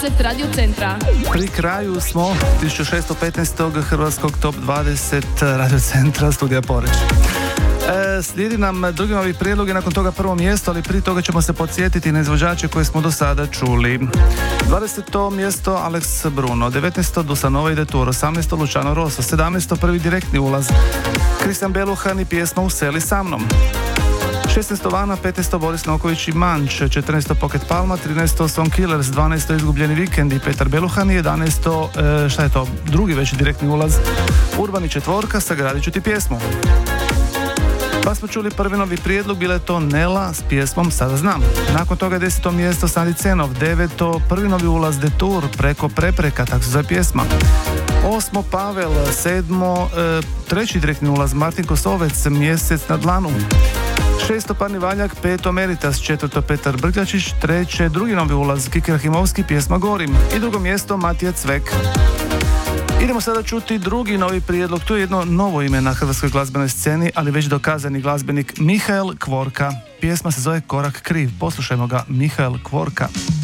20 Radio Centra. Pri kraju smo 1615. Hrvatskog Top 20 Radio Centra studija Poreč. Slijedi nam drugi novi prijedlog i nakon toga prvo mjesto, ali prije toga ćemo se podsjetiti na izvođače koje smo do sada čuli. 20. mjesto Alex Bruno, 19. Dusanova i Detour, 18. Luciano Rosso, 17. prvi direktni ulaz Kristijan Beluhan i pjesma Useli sa mnom. 16. Vana, 15. Boris Noković i Manč, 14. Pocket Palma, 13. Song Killers, 12. Izgubljeni vikend i Petar Beluhan i 11. Šta je to? Drugi već direktni ulaz Urbani četvorka, Sagradit ću ti pjesmu. Pa smo čuli prvi novi prijedlog, bila je to Nela s pjesmom Sada znam. Nakon toga 10. mjesto Sandi Cenov, 9. prvi novi ulaz Detour, Preko prepreka, tako se zove pjesma. 8. Pavel, 7. treći direktni ulaz Martin Kosovec, Mjesec na dlanu. 6. Parni valjak, 5. Meritas, 4. Petar Brgljačić, 3. drugi novi ulaz Kiki Rahimovski, pjesma Gorim i drugo mjesto Matija Cvek. Idemo sada čuti drugi novi prijedlog, tu je jedno novo ime na hrvatskoj glazbenoj sceni, ali već dokazani glazbenik Mihael Kvorka. Pjesma se zove Korak kriv, poslušajmo ga, Mihael Kvorka.